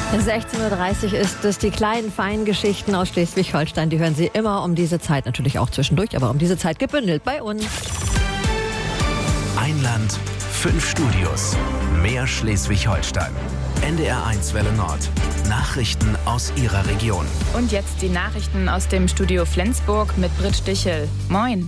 16:30 Uhr ist es. Die kleinen, feinen Geschichten aus Schleswig-Holstein, die hören Sie immer um diese Zeit, natürlich auch zwischendurch, aber um diese Zeit gebündelt bei uns. Ein Land, 5 Studios, mehr Schleswig-Holstein. NDR1 Welle Nord. Nachrichten aus Ihrer Region. Und jetzt die Nachrichten aus dem Studio Flensburg mit Britt Stichel. Moin.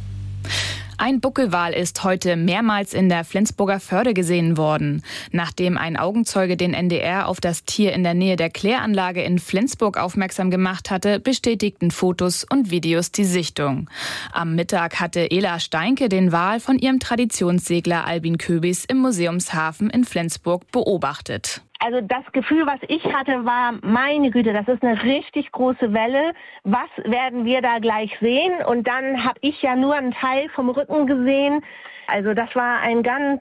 Ein Buckelwal ist heute mehrmals in der Flensburger Förde gesehen worden. Nachdem ein Augenzeuge den NDR auf das Tier in der Nähe der Kläranlage in Flensburg aufmerksam gemacht hatte, bestätigten Fotos und Videos die Sichtung. Am Mittag hatte Ela Steinke den Wal von ihrem Traditionssegler Albin Köbis im Museumshafen in Flensburg beobachtet. Also das Gefühl, was ich hatte, war, meine Güte, das ist eine richtig große Welle. Was werden wir da gleich sehen? Und dann habe ich ja nur einen Teil vom Rücken gesehen. Also das war ein ganz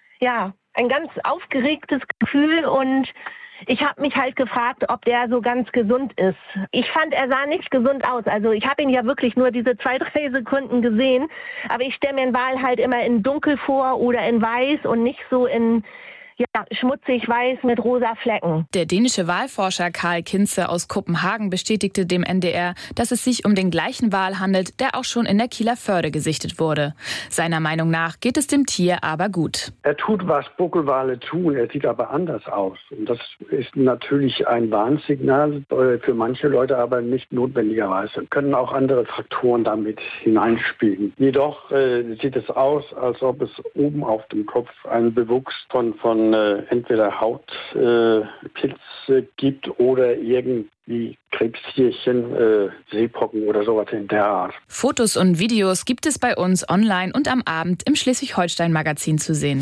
aufgeregtes Gefühl. Und ich habe mich halt gefragt, ob der so ganz gesund ist. Ich fand, er sah nicht gesund aus. Also ich habe ihn ja wirklich nur diese 2-3 Sekunden gesehen. Aber ich stelle mir den Wal halt immer in dunkel vor oder in weiß und nicht so in schmutzig weiß mit rosa Flecken. Der dänische Walforscher Karl Kinze aus Kopenhagen bestätigte dem NDR, dass es sich um den gleichen Wal handelt, der auch schon in der Kieler Förde gesichtet wurde. Seiner Meinung nach geht es dem Tier aber gut. Er tut, was Buckelwale tun, er sieht aber anders aus. Und das ist natürlich ein Warnsignal für manche Leute, aber nicht notwendigerweise. Können auch andere Faktoren damit hineinspielen. Jedoch sieht es aus, als ob es oben auf dem Kopf einen Bewuchs von entweder Hautpilze gibt oder irgendwie Krebstierchen, Seepocken oder sowas in der Art. Fotos und Videos gibt es bei uns online und am Abend im Schleswig-Holstein-Magazin zu sehen.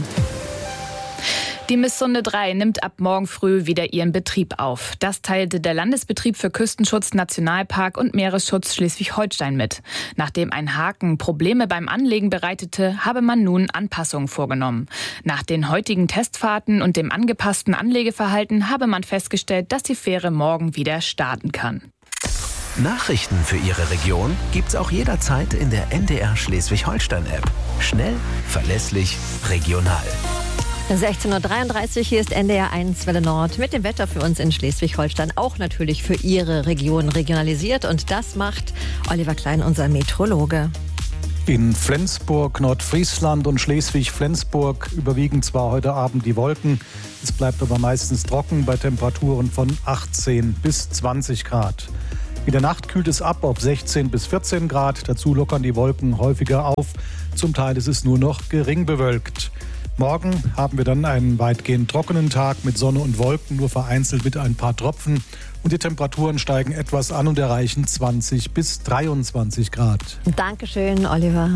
Die Misssunde 3 nimmt ab morgen früh wieder ihren Betrieb auf. Das teilte der Landesbetrieb für Küstenschutz, Nationalpark und Meeresschutz Schleswig-Holstein mit. Nachdem ein Haken Probleme beim Anlegen bereitete, habe man nun Anpassungen vorgenommen. Nach den heutigen Testfahrten und dem angepassten Anlegeverhalten habe man festgestellt, dass die Fähre morgen wieder starten kann. Nachrichten für Ihre Region gibt's auch jederzeit in der NDR Schleswig-Holstein-App. Schnell, verlässlich, regional. 16:33 Uhr, hier ist NDR1 Welle Nord mit dem Wetter für uns in Schleswig-Holstein, auch natürlich für Ihre Region regionalisiert. Und das macht Oliver Klein, unser Meteorologe. In Flensburg, Nordfriesland und Schleswig-Flensburg überwiegen zwar heute Abend die Wolken, es bleibt aber meistens trocken bei Temperaturen von 18 bis 20 Grad. In der Nacht kühlt es ab auf 16 bis 14 Grad, dazu lockern die Wolken häufiger auf, zum Teil ist es nur noch gering bewölkt. Morgen haben wir dann einen weitgehend trockenen Tag mit Sonne und Wolken, nur vereinzelt mit ein paar Tropfen. Und die Temperaturen steigen etwas an und erreichen 20 bis 23 Grad. Dankeschön, Oliver.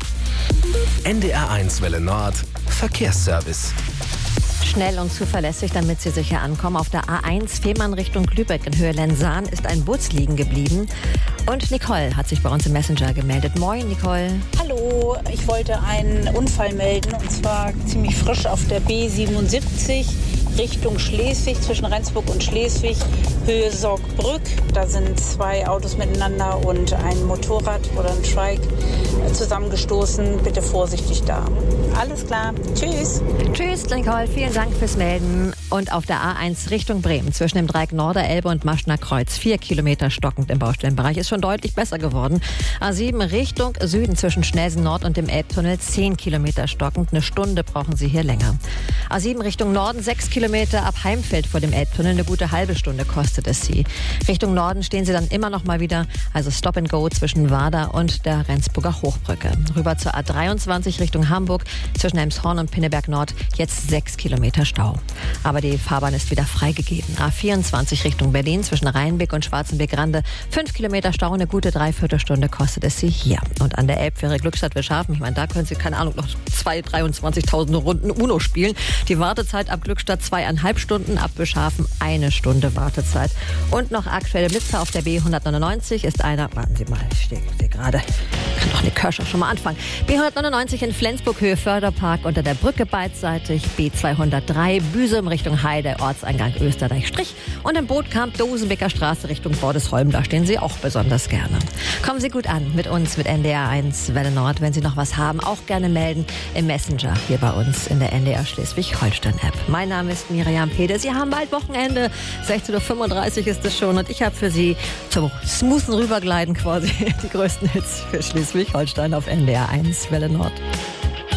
NDR1 Welle Nord, Verkehrsservice. Schnell und zuverlässig, damit Sie sicher ankommen. Auf der A1 Fehmarn Richtung Lübeck in Höhe Lensahn ist ein Bus liegen geblieben. Und Nicole hat sich bei uns im Messenger gemeldet. Moin, Nicole. Hallo, ich wollte einen Unfall melden, und zwar ziemlich frisch auf der B77 Richtung Schleswig, zwischen Rendsburg und Schleswig, Höhe Sorgbrück. Da sind 2 Autos miteinander und ein Motorrad oder ein Trike zusammengestoßen. Bitte vorsichtig da. Alles klar. Tschüss. Tschüss, Nicole. Vielen Dank fürs Melden. Und auf der A1 Richtung Bremen, zwischen dem Dreieck Norderelbe und Maschner Kreuz, 4 Kilometer stockend im Baustellenbereich, ist schon deutlich besser geworden. A7 Richtung Süden, zwischen Schnelsen Nord und dem Elbtunnel, 10 Kilometer stockend. Eine Stunde brauchen Sie hier länger. A7 Richtung Norden, 6 Kilometer ab Heimfeld vor dem Elbtunnel, eine gute halbe Stunde kostet es Sie. Richtung Norden stehen Sie dann immer noch mal wieder, also Stop and Go zwischen Warder und der Rendsburger Hochbrücke. Rüber zur A23 Richtung Hamburg, zwischen Elmshorn und Pinneberg Nord, jetzt 6 Kilometer Stau. Aber die Fahrbahn ist wieder freigegeben. A24 Richtung Berlin, zwischen Rheinbeck und Schwarzenbeck-Rande, 5 Kilometer Stau, eine gute Dreiviertelstunde kostet es Sie hier. Und an der Elbfähre Glückstadt-Wilschafen, ich meine, da können Sie, keine Ahnung, noch 23.000 Runden Uno spielen. Die Wartezeit ab Glückstadt 2,5 Stunden, ab Wilschafen 1 Stunde Wartezeit. Und noch aktuelle Blitzer auf der B199 ist einer, warten Sie mal, ich stehe gerade, Kann doch eine Kirsche schon mal anfangen. B199 in Flensburg, Höhe Förderpark unter der Brücke beidseitig. B203 Büsum Richtung Heide, Ortseingang Österreich-Strich. Und im Bootkamp Dosenbeker Straße Richtung Bordesholm. Da stehen Sie auch besonders gerne. Kommen Sie gut an mit uns, mit NDR1 Welle Nord. Wenn Sie noch was haben, auch gerne melden im Messenger hier bei uns in der NDR Schleswig-Holstein-App. Mein Name ist Miriam Pede. Sie haben bald Wochenende. 16:35 Uhr ist es schon. Und ich habe für Sie zum smoothen Rübergleiten quasi die größten Hits für Schleswig-Holstein auf NDR1 Welle Nord.